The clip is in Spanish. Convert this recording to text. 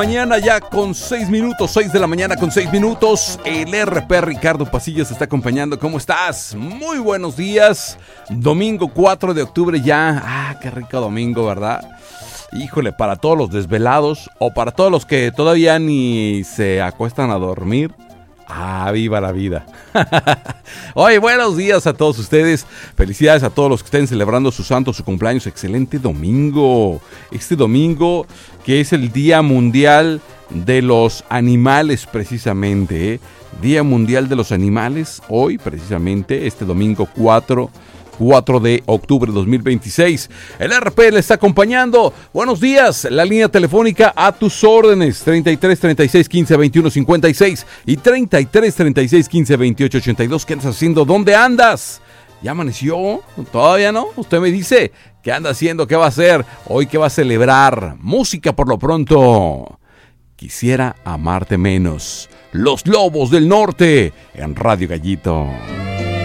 Mañana ya con 6 minutos, 6 de la mañana con 6 minutos. El RP Ricardo Pasillo se está acompañando. ¿Cómo estás? Muy buenos días. Domingo 4 de octubre ya. Qué rico domingo, ¿verdad? Híjole, para todos los desvelados o para todos los que todavía ni se acuestan a dormir. Viva la vida. Oye, buenos días a todos ustedes. Felicidades a todos los que estén celebrando su santo, su cumpleaños. Excelente domingo. Este domingo que es el Día Mundial de los Animales precisamente, ¿eh? Día Mundial de los Animales. Hoy precisamente, este domingo 4 de octubre de 2026. El RP le está acompañando. Buenos días. La línea telefónica a tus órdenes. 33 36 15 21 56 y 33 36 15 28 82. ¿Qué andas haciendo? ¿Dónde andas? ¿Ya amaneció? ¿Todavía no? Usted me dice. ¿Qué anda haciendo? ¿Qué va a hacer? Hoy, ¿qué va a celebrar? Música por lo pronto. Quisiera amarte menos. Los Lobos del Norte en Radio Gallito.